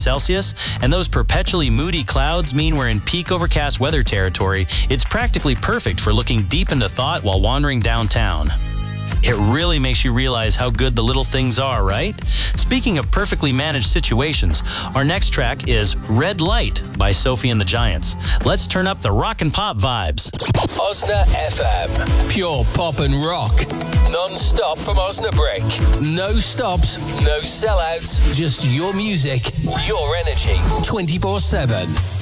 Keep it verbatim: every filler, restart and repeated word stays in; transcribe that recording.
Celsius, and those perpetually moody clouds mean we're in peak overcast weather territory. It's practically perfect for looking deep into thought while wandering downtown. It really makes you realize how good the little things are, right? Speaking of perfectly managed situations, our next track is Red Light by Sophie and the Giants. Let's turn up the rock and pop vibes. Osna F M. Pure pop and rock. Non-stop from Osnabrick. No stops, no sellouts, just your music, your energy, twenty-four seven.